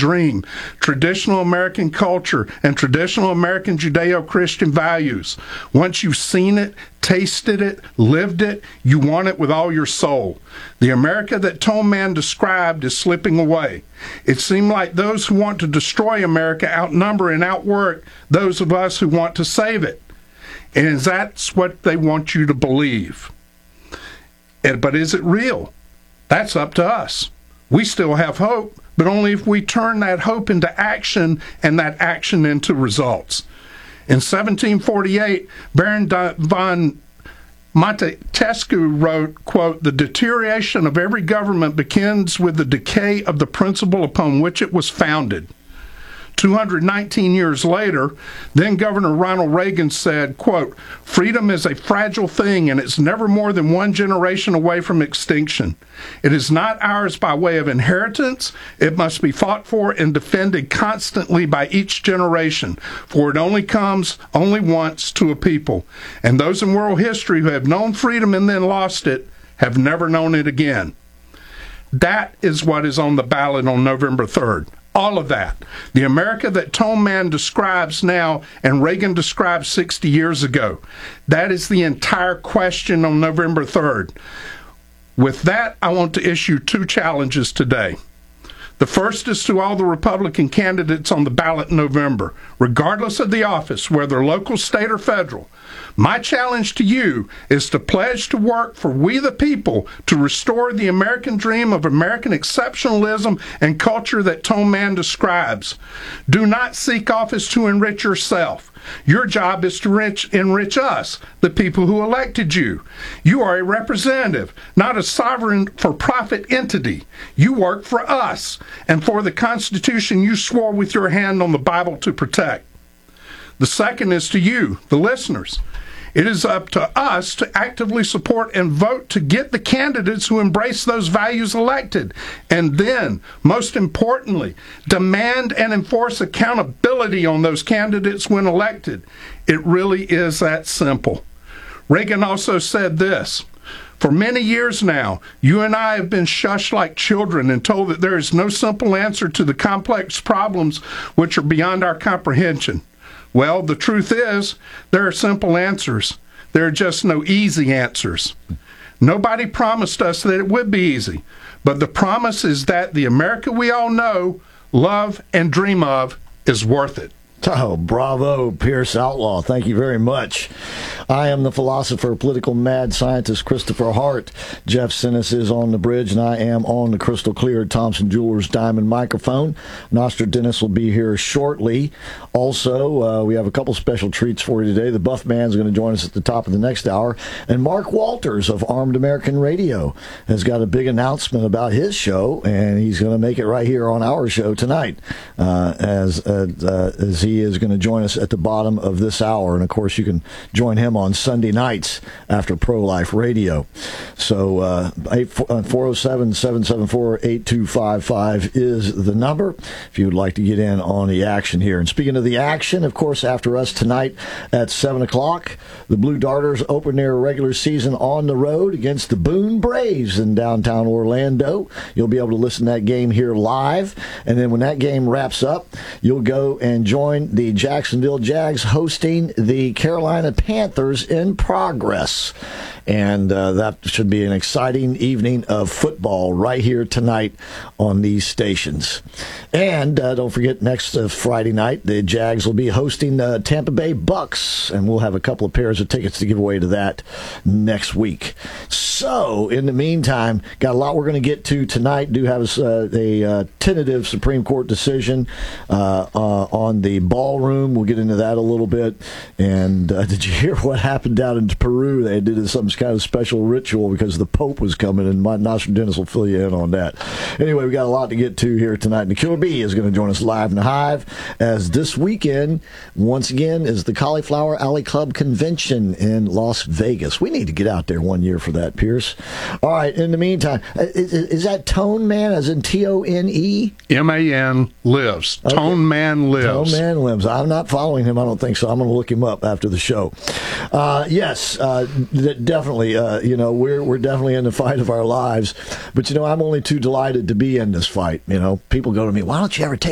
dream, traditional American culture, and traditional American Judeo-Christian values. Once you've seen it, tasted it, lived it, you want it with all your soul. The America that Tone Man described is slipping away. It seemed like those who want to destroy America outnumber and outwork those of us who want to save it. And that's what they want you to believe. But is it real? That's up to us. We still have hope, but only if we turn that hope into action and that action into results. In 1748, Baron von Montesquieu wrote, quote, "The deterioration of every government begins with the decay of the principle upon which it was founded." 219 years later, then Governor Ronald Reagan said, quote, "Freedom is a fragile thing and it's never more than one generation away from extinction. It is not ours by way of inheritance. It must be fought for and defended constantly by each generation, for it only comes only once to a people. And those in world history who have known freedom and then lost it have never known it again." That is what is on the ballot on November 3rd. All of that. The America that Tone Man describes now and Reagan described 60 years ago. That is the entire question on November 3rd. With that, I want to issue two challenges today. The first is to all the Republican candidates on the ballot in November, regardless of the office, whether local, state, or federal. My challenge to you is to pledge to work for we the people to restore the American dream of American exceptionalism and culture that Tone Man describes. Do not seek office to enrich yourself. Your job is to enrich us, the people who elected you. You are a representative, not a sovereign for-profit entity. You work for us and for the Constitution you swore with your hand on the Bible to protect. The second is to you, the listeners. It is up to us to actively support and vote to get the candidates who embrace those values elected. And then, most importantly, demand and enforce accountability on those candidates when elected. It really is that simple. Reagan also said this: "For many years now, you and I have been shushed like children and told that there is no simple answer to the complex problems which are beyond our comprehension. Well, the truth is, there are simple answers. There are just no easy answers. Nobody promised us that it would be easy, but the promise is that the America we all know, love, and dream of is worth it." Oh, bravo, Pierce Outlaw. Thank you very much. I am the philosopher, political mad scientist, Christopher Hart. Jeff Sinis is on the bridge, and I am on the crystal clear Thompson Jewelers Diamond microphone. Nostradamus will be here shortly. Also, we have a couple special treats for you today. The Buff Man's going to join us at the top of the next hour. And Mark Walters of Armed American Radio has got a big announcement about his show, and he's going to make it right here on our show tonight as he is going to join us at the bottom of this hour. And, of course, you can join him on Sunday nights after Pro-Life Radio. So 407-774-8255 is the number if you would like to get in on the action here. And speaking of the action, of course, after us tonight at 7 o'clock, the Blue Darters open their regular season on the road against the Boone Braves in downtown Orlando. You'll be able to listen to that game here live. And then when that game wraps up, you'll go and join the Jacksonville Jags hosting the Carolina Panthers in Progress. And that should be an exciting evening of football right here tonight on these stations. And don't forget, next Friday night, the Jags will be hosting the Tampa Bay Bucks, and we'll have a couple of pairs of tickets to give away to that next week. So, in the meantime, got a lot we're going to get to tonight. Do have a tentative Supreme Court decision on the ballroom. We'll get into that a little bit. And did you hear what happened down in Peru? They did some kind of special ritual because the Pope was coming, and my Nostradamus will fill you in on that. Anyway, we got a lot to get to here tonight. And the Killer Bee is going to join us live in the Hive, as this weekend, once again, is the Cauliflower Alley Club Convention in Las Vegas. We need to get out there one year for that, Pierce. All right, in the meantime, is that Tone Man, as in Tone? M-A-N lives. Okay. Tone Man lives. Tone Man lives. I'm not following him, I don't think so. I'm going to look him up after the show. Yes, definitely. We're definitely in the fight of our lives. But, I'm only too delighted to be in this fight. People go to me, why don't you ever take